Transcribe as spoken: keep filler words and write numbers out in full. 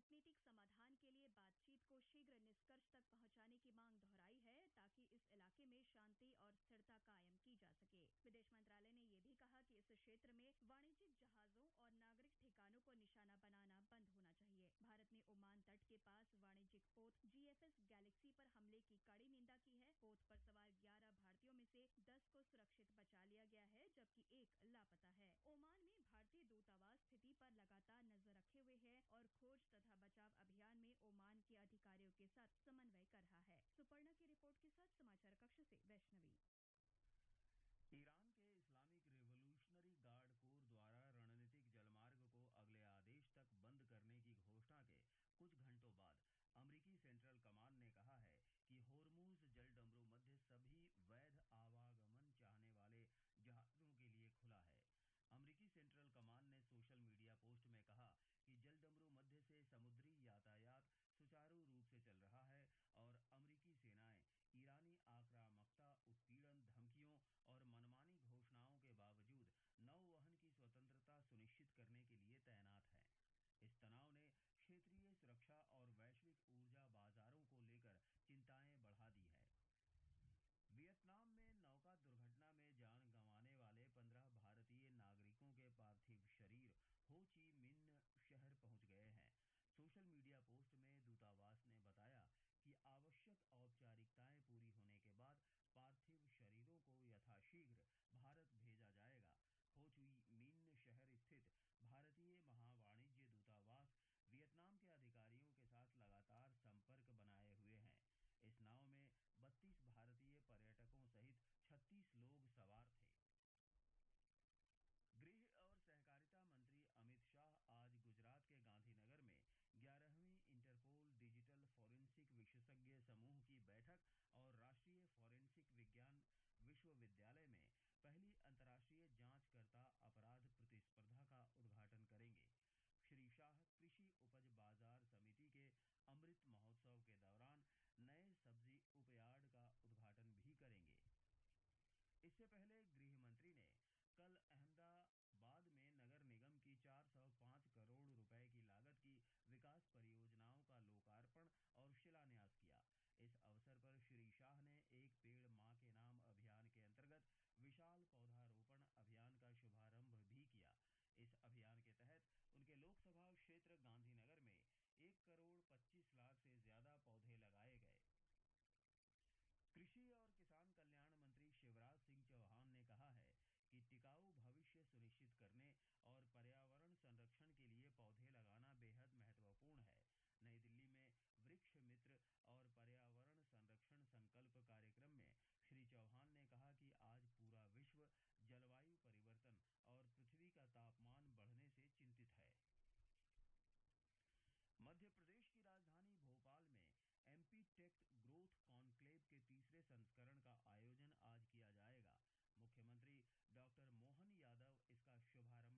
कूटनीतिक समाधान के लिए बातचीत को शीघ्र निष्कर्ष तक पहुंचाने की मांग दोहराई है ताकि इस इलाके में शांति और स्थिरता कायम की जा सके। विदेश मंत्रालय ने यह भी कहा कि इस क्षेत्र में वाणिज्यिक जहाजों और नागरिक ठिकानों को निशाना बनाना बंद होना चाहिए। भारत ने ओमान तट के पास वाणिज्यिक पोत जीएफएस गैलेक्सी पर हमले की कड़ी निंदा की है। पोत पर सवार ग्यारह भारतीयों में से दस को सुरक्षित बचा लिया गया है, जबकि एक लापता है। ओमान में भारतीय दूतावास स्थिति पर लगातार नजर रखे हुए है और खोज तथा बचाव अभियान में ओमान के अधिकारियों के साथ समन्वय कर रहा है। सुपर्णा की रिपोर्ट के साथ समाचार कक्ष से वैष्णवी। ईरान के इस्लामिक रिवॉल्यूशनरी गार्ड कोर द्वारा रणनीतिक जलमार्ग को अगले आदेश तक बंद करने की घोषणा के कुछ घंटों बाद अमरीकी सेंट्रल कमांड ने कहा है कि होर्मुज जलडमरू मध्य सभी वैध आवागमन चाहने वाले जहाजों के लिए खुला है। अमरीकी सेंट्रल कमांड ने सोशल मीडिया पोस्ट में कहा कि जलडमरू मध्य से समुद्री यातायात सुचारू रूप से चल रहा है और अमरीकी सेनाएं ईरानी आक्रामकता, उत्पीड़न, धमकियों और मनमानी घोषणाओं के बावजूद नौवहन की स्वतंत्रता सुनिश्चित करने के लिए तैनात है। इस तनाव ने क्षेत्रीय सुरक्षा और वैश्विक ऊर्जा बाजारों को लेकर चिंताएं बढ़ा दी है। वियतनाम में नौका दुर्घटना में जान गंवाने वाले पंद्रह भारतीय नागरिकों के पार्थिव शरीर हो ची मिन्ह शहर पहुंच गए हैं। सोशल मीडिया पोस्ट में दूतावास ने बताया कि आवश्यक औपचारिकताएं पूरी होने के बाद पार्थिव शरीरों को यथाशीघ्र भारत भेजा जाएगा। हो ची मिन्ह शहर स्थित भारतीय महावाणिज्य दूतावास वियतनाम के अधिकारियों के साथ लगातार संपर्क बनाए हुए है। इस नाव में बत्तीस भारतीय पर्यटकों सहित छत्तीस लोग सवार थे। गृह और सहकारिता मंत्री अमित शाह आज गुजरात के गांधीनगर में ग्यारहवीं इंटरपोल डिजिटल फोरेंसिक विशेषज्ञ समूह की बैठक और राष्ट्रीय फोरेंसिक विज्ञान विश्वविद्यालय में पहली अंतर्राष्ट्रीय जांचकर्ता अपराध प्रतिस्पर्धा का उद्घाटन करेंगे। श्री शाह कृषि उपज बाजार समिति के अमृत महोत्सव के दौरान नए सब्जी उपयार्ड का उद्घाटन भी करेंगे। इससे पहले गृह मंत्री ने कल अहमदाबाद में नगर निगम की चार सौ पाँच करोड़ रुपए की लागत की विकास परियोजनाओं का लोकार्पण और शिलान्यास किया। इस अवसर पर श्री शाह ने एक पेड़ मां के नाम अभियान के अंतर्गत विशाल पौधारोपण अभियान का शुभारंभ भी किया। इस अभियान के तहत उनके लोकसभा क्षेत्र गांधीनगर में एक करोड़ पच्चीस लाख से ज्यादा पौधे लगाए गए। कृषि और किसान कल्याण मंत्री शिवराज सिंह चौहान ने कहा है कि टिकाऊ भविष्य सुनिश्चित करने और पर्यावरण संरक्षण के लिए पौधे लगाना बेहद महत्वपूर्ण है। नई दिल्ली में वृक्ष मित्र और पर्यावरण संरक्षण संकल्प कार्यक्रम में श्री चौहान ने कहा कि आज पूरा विश्व जलवायु परिवर्तन और पृथ्वी का तापमान बढ़ने से चिंतित है। मध्य प्रदेश की राजधानी भोपाल में एमपी टेक ग्रोथ कॉन्क्लेव के तीसरे संस्करण का आयोजन